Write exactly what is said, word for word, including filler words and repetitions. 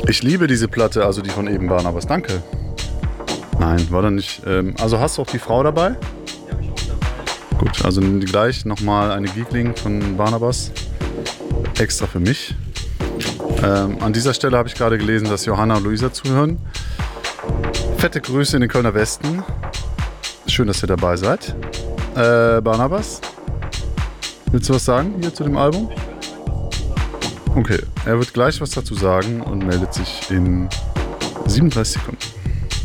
Ich liebe diese Platte, also die von eben Barnabas. Danke. Nein, war da nicht. Ähm, also hast du auch die Frau dabei? Die habe ich auch dabei. Gut, also gleich nochmal eine Geekling von Barnabas. Extra für mich. Ähm, an dieser Stelle habe ich gerade gelesen, dass Johanna und Luisa zuhören. Fette Grüße in den Kölner Westen. Schön, dass ihr dabei seid. Äh, Barnabas, willst du was sagen hier zu dem Album? Okay, er wird gleich was dazu sagen und meldet sich in siebenunddreißig Sekunden.